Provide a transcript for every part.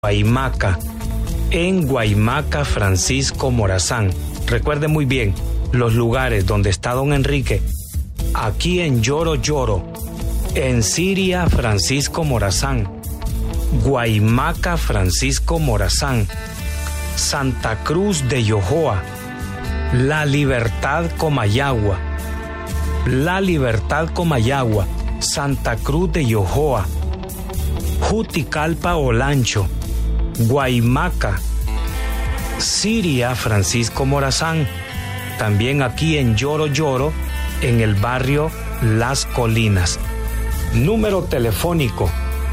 Guaymaca, en Guaymaca, Francisco Morazán. Recuerde muy bien los lugares donde está don Enrique. Aquí en Lloro Lloro, en Siria, Francisco Morazán, Guaymaca, Francisco Morazán, Santa Cruz de Yojoa, La Libertad, Comayagua, La Libertad, Comayagua, Santa Cruz de Yojoa, Juticalpa, Olancho, Guaymaca, Siria, Francisco Morazán, también aquí en Lloro Lloro, en el barrio Las Colinas. Número telefónico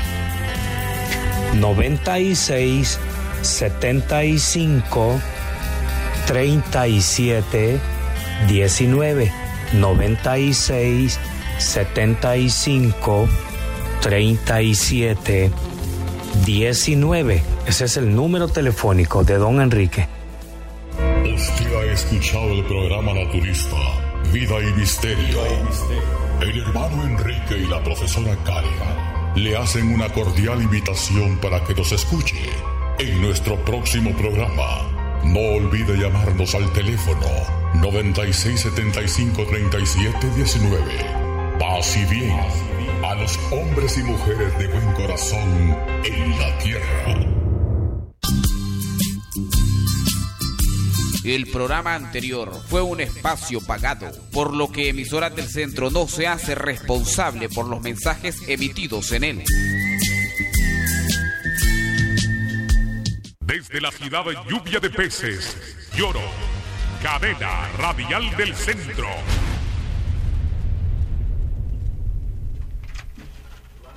96 75 37 19, 96 75 37 19. Ese es el número telefónico de don Enrique. Usted ha escuchado el programa naturista Vida y Misterio. El hermano Enrique y la profesora Karen le hacen una cordial invitación para que nos escuche en nuestro próximo programa. No olvide llamarnos al teléfono 96753719. Paz y bien a los hombres y mujeres de buen corazón en la tierra. El programa anterior fue un espacio pagado, por lo que Emisoras del Centro no se hace responsable por los mensajes emitidos en él. Desde la ciudad de Lluvia de Peces, Lloro, cadena radial del centro.